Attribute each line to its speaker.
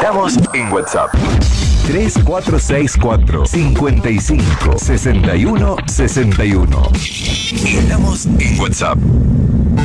Speaker 1: esperamos en WhatsApp. 3464 55 61 61. Esperamos en WhatsApp.